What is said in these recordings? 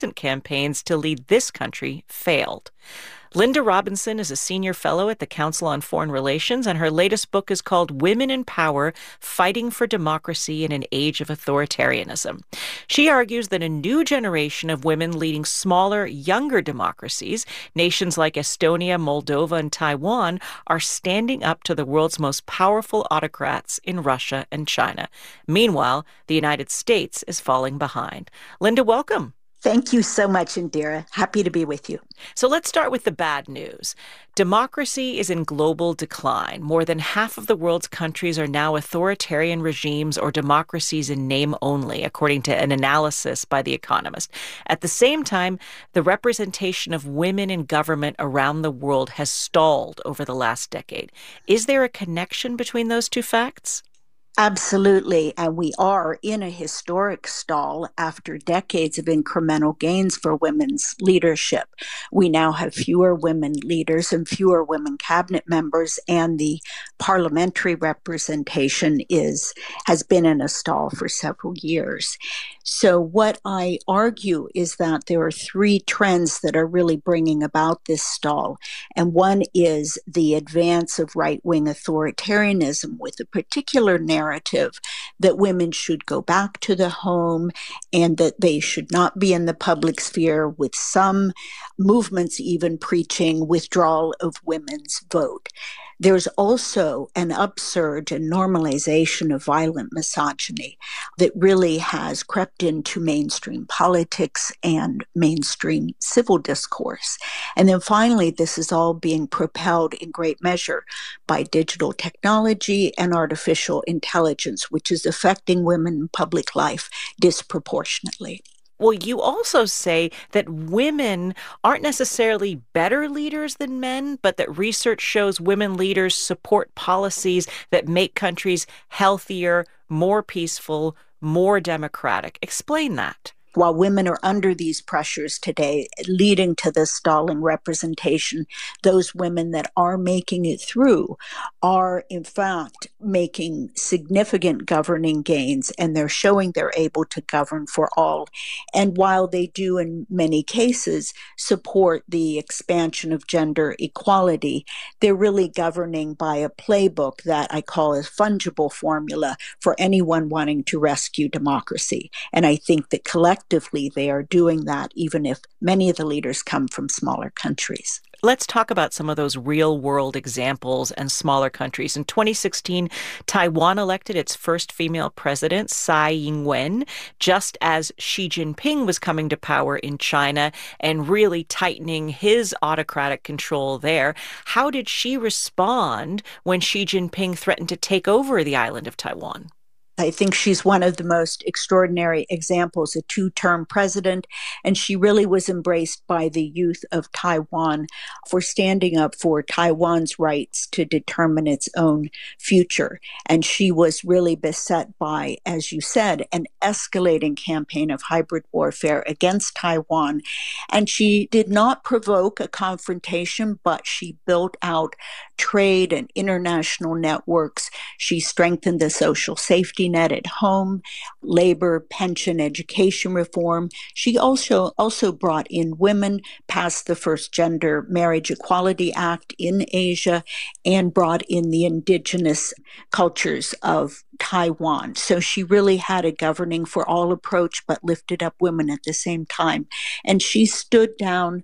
campaigns to lead this country failed. Linda Robinson is a senior fellow at the Council on Foreign Relations, and her latest book is called Women in Power: Fighting for Democracy in an Age of Authoritarianism. She argues that a new generation of women leading smaller, younger democracies, nations like Estonia, Moldova, and Taiwan, are standing up to the world's most powerful autocrats in Russia and China. Meanwhile, the United States is falling behind. Linda, welcome. Thank you so much, Indira. Happy to be with you. So let's start with the bad news. Democracy is in global decline. More than half of the world's countries are now authoritarian regimes or democracies in name only, according to an analysis by The Economist. At the same time, the representation of women in government around the world has stalled over the last decade. Is there a connection between those two facts? Absolutely. And we are in a historic stall after decades of incremental gains for women's leadership. We now have fewer women leaders and fewer women cabinet members, and the parliamentary representation has been in a stall for several years. So what I argue is that there are three trends that are really bringing about this stall. And one is the advance of right-wing authoritarianism with a particular narrative that women should go back to the home and that they should not be in the public sphere, with some movements even preaching withdrawal of women's vote. There's also an upsurge and normalization of violent misogyny that really has crept into mainstream politics and mainstream civil discourse. And then finally, this is all being propelled in great measure by digital technology and artificial intelligence, which is affecting women in public life disproportionately. Well, you also say that women aren't necessarily better leaders than men, but that research shows women leaders support policies that make countries healthier, more peaceful, more democratic. Explain that. While women are under these pressures today, leading to this stalling representation, those women that are making it through are, in fact, making significant governing gains, and they're showing they're able to govern for all. And while they do, in many cases, support the expansion of gender equality, they're really governing by a playbook that I call a fungible formula for anyone wanting to rescue democracy. And I think that collectively, they are doing that, even if many of the leaders come from smaller countries. Let's talk about some of those real-world examples and smaller countries. In 2016, Taiwan elected its first female president, Tsai Ing-wen, just as Xi Jinping was coming to power in China and really tightening his autocratic control there. How did she respond when Xi Jinping threatened to take over the island of Taiwan? I think she's one of the most extraordinary examples, a two-term president, and she really was embraced by the youth of Taiwan for standing up for Taiwan's rights to determine its own future. And she was really beset by, as you said, an escalating campaign of hybrid warfare against Taiwan. And she did not provoke a confrontation, but she built out trade and international networks. She strengthened the social safety net at home, labor, pension, education reform. She also brought in women, passed the first Gender Marriage Equality Act in Asia, and brought in the indigenous cultures of Taiwan. So she really had a governing for all approach, but lifted up women at the same time. And she stood down,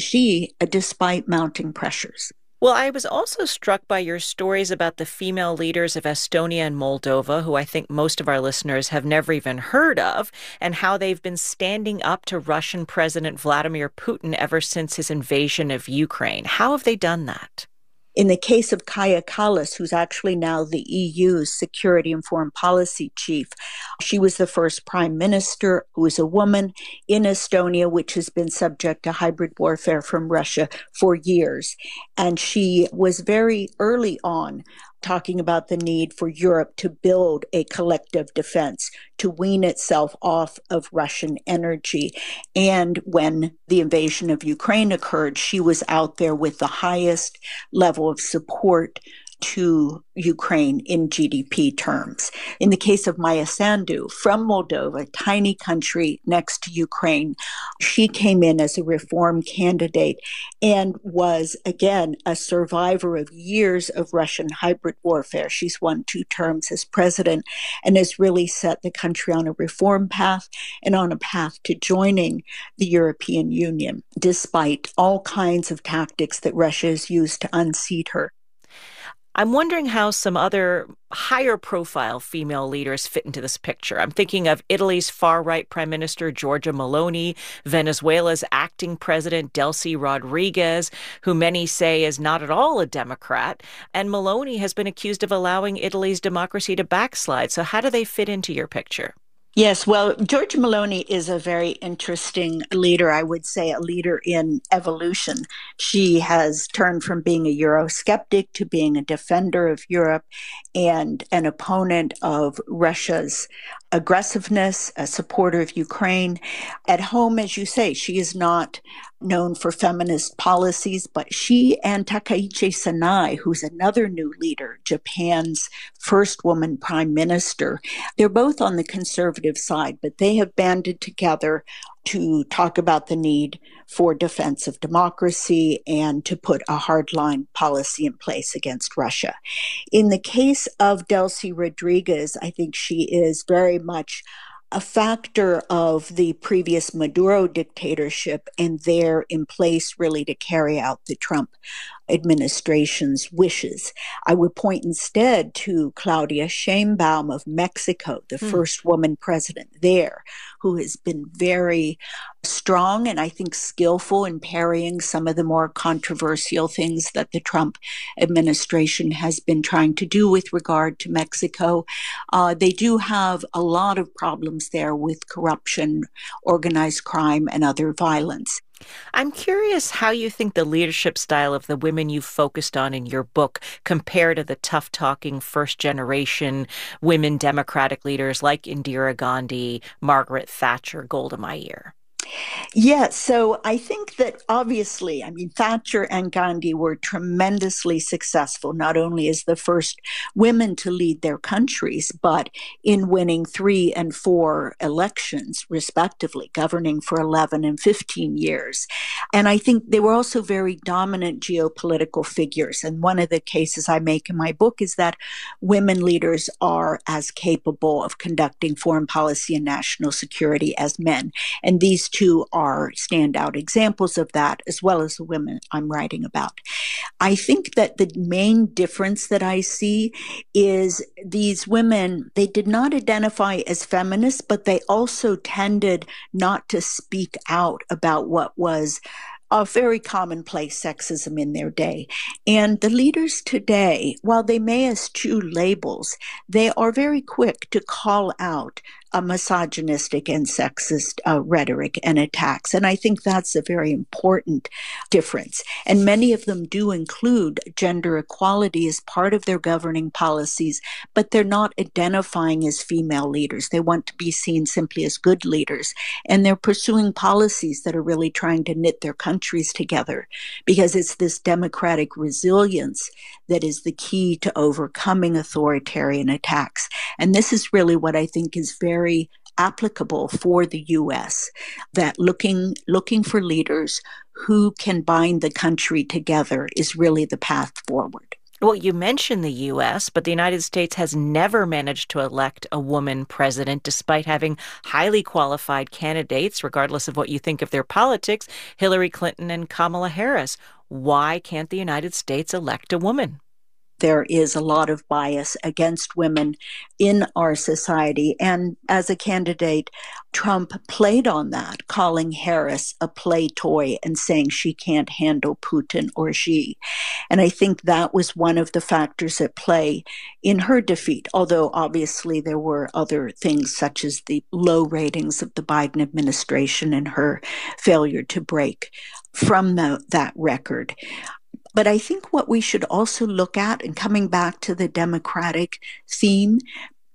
despite mounting pressures. Well, I was also struck by your stories about the female leaders of Estonia and Moldova, who I think most of our listeners have never even heard of, and how they've been standing up to Russian President Vladimir Putin ever since his invasion of Ukraine. How have they done that? In the case of Kaja Kallas, who's actually now the EU's security and foreign policy chief, she was the first prime minister who was a woman in Estonia, which has been subject to hybrid warfare from Russia for years. And she was very early on talking about the need for Europe to build a collective defense, to wean itself off of Russian energy. And when the invasion of Ukraine occurred, she was out there with the highest level of support to Ukraine in GDP terms. In the case of Maya Sandu from Moldova, a tiny country next to Ukraine, she came in as a reform candidate and was, again, a survivor of years of Russian hybrid warfare. She's won 2 terms as president and has really set the country on a reform path and on a path to joining the European Union, despite all kinds of tactics that Russia has used to unseat her. I'm wondering how some other higher profile female leaders fit into this picture. I'm thinking of Italy's far right Prime Minister Giorgia Meloni, Venezuela's acting president Delcy Rodriguez, who many say is not at all a Democrat. And Meloni has been accused of allowing Italy's democracy to backslide. So how do they fit into your picture? Yes, well, Giorgia Meloni is a very interesting leader. I would say a leader in evolution. She has turned from being a Eurosceptic to being a defender of Europe and an opponent of Russia's aggressiveness, a supporter of Ukraine. At home, as you say, she is not known for feminist policies, but she and Takaichi Sanai, who's another new leader, Japan's first woman prime minister, they're both on the conservative side, but they have banded together to talk about the need for defense of democracy and to put a hardline policy in place against Russia. In the case of Delcy Rodriguez, I think she is very much a factor of the previous Maduro dictatorship, and they're in place really to carry out the Trump administration's wishes. I would point instead to Claudia Sheinbaum of Mexico, the first woman president there, who has been very strong and I think skillful in parrying some of the more controversial things that the Trump administration has been trying to do with regard to Mexico. They do have a lot of problems there with corruption, organized crime, and other violence. I'm curious how you think the leadership style of the women you focused on in your book compare to the tough-talking first-generation women Democratic leaders like Indira Gandhi, Margaret Thatcher, Golda Meir. Yes, so I think that obviously, Thatcher and Gandhi were tremendously successful, not only as the first women to lead their countries, but in winning 3 and 4 elections, respectively, governing for 11 and 15 years. And I think they were also very dominant geopolitical figures. And one of the cases I make in my book is that women leaders are as capable of conducting foreign policy and national security as men. And these two are standout examples of that, as well as the women I'm writing about. I think that the main difference that I see is these women, they did not identify as feminists, but they also tended not to speak out about what was a very commonplace sexism in their day. And the leaders today, while they may eschew labels, they are very quick to call out a misogynistic and sexist rhetoric and attacks. And I think that's a very important difference. And many of them do include gender equality as part of their governing policies, but they're not identifying as female leaders. They want to be seen simply as good leaders. And they're pursuing policies that are really trying to knit their countries together, because it's this democratic resilience that is the key to overcoming authoritarian attacks. And this is really what I think is very applicable for the U.S., that looking for leaders who can bind the country together is really the path forward. Well, you mentioned the U.S., but the United States has never managed to elect a woman president, despite having highly qualified candidates, regardless of what you think of their politics, Hillary Clinton and Kamala Harris. Why can't the United States elect a woman? There is a lot of bias against women in our society. And as a candidate, Trump played on that, calling Harris a play toy and saying she can't handle Putin or Xi. And I think that was one of the factors at play in her defeat, although obviously there were other things such as the low ratings of the Biden administration and her failure to break from that record. But I think what we should also look at, and coming back to the Democratic theme,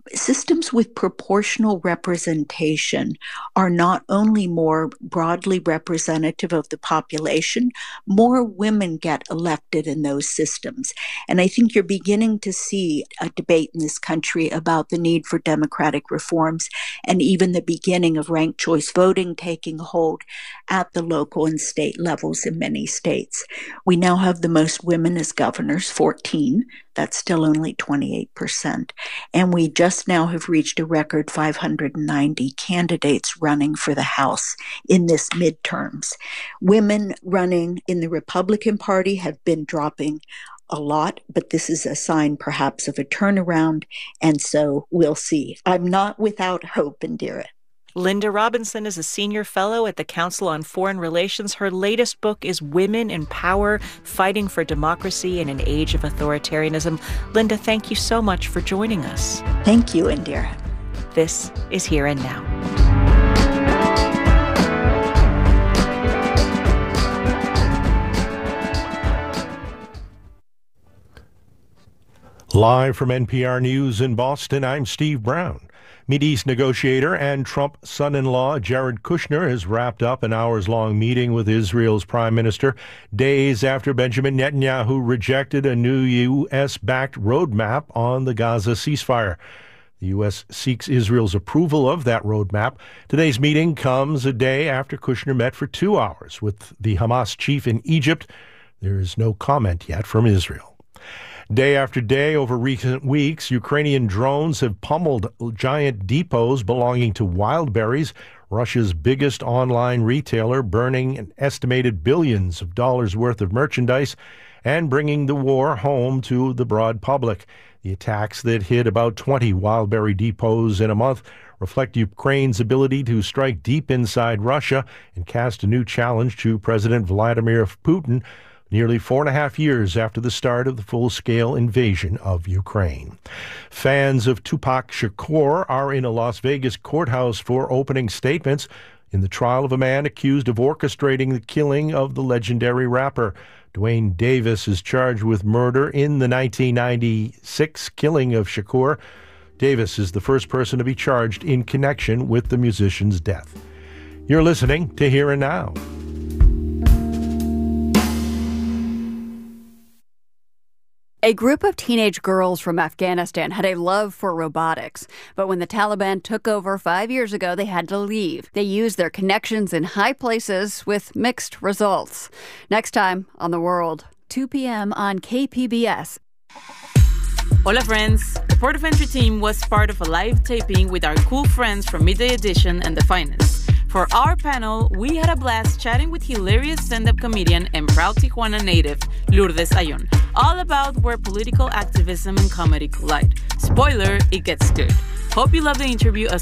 Systems with proportional representation are not only more broadly representative of the population, more women get elected in those systems. And I think you're beginning to see a debate in this country about the need for democratic reforms and even the beginning of ranked choice voting taking hold at the local and state levels in many states. We now have the most women as governors, 14. That's still only 28%. And we just now have reached a record 590 candidates running for the House in this midterms. Women running in the Republican Party have been dropping a lot, but this is a sign perhaps of a turnaround, and so we'll see. I'm not without hope, Indira. Linda Robinson is a senior fellow at the Council on Foreign Relations. Her latest book is Women in Power, Fighting for Democracy in an Age of Authoritarianism. Linda, thank you so much for joining us. Thank you, Indira. This is Here and Now. Live from NPR News in Boston, I'm Steve Brown. Mideast negotiator and Trump son-in-law Jared Kushner has wrapped up an hours-long meeting with Israel's prime minister days after Benjamin Netanyahu rejected a new U.S.-backed roadmap on the Gaza ceasefire. The U.S. seeks Israel's approval of that roadmap. Today's meeting comes a day after Kushner met for 2 hours with the Hamas chief in Egypt. There is no comment yet from Israel. Day after day over recent weeks, Ukrainian drones have pummeled giant depots belonging to Wildberries, Russia's biggest online retailer, burning an estimated billions of dollars worth of merchandise and bringing the war home to the broad public. The attacks that hit about 20 Wildberry depots in a month reflect Ukraine's ability to strike deep inside Russia and cast a new challenge to President Vladimir Putin, nearly 4.5 years after the start of the full-scale invasion of Ukraine. Fans of Tupac Shakur are in a Las Vegas courthouse for opening statements in the trial of a man accused of orchestrating the killing of the legendary rapper. Dwayne Davis is charged with murder in the 1996 killing of Shakur. Davis is the first person to be charged in connection with the musician's death. You're listening to Here and Now. A group of teenage girls from Afghanistan had a love for robotics, but when the Taliban took over 5 years ago, they had to leave. They used their connections in high places with mixed results. Next time on The World, 2 p.m. on KPBS. Hola, friends. The Port of Entry team was part of a live taping with our cool friends from Midday Edition and The Finest. For our panel, we had a blast chatting with hilarious stand-up comedian and proud Tijuana native, Lourdes Ayón, all about where political activism and comedy collide. Spoiler, it gets good. Hope you love the interview as